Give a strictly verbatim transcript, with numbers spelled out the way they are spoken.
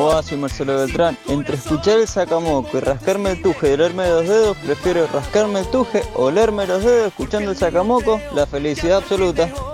¿Cómo va? Soy Marcelo Beltrán. Entre escuchar el sacamoco y rascarme el tuje y olerme los dedos, prefiero rascarme el tuje, olerme los dedos escuchando el sacamoco, la felicidad absoluta.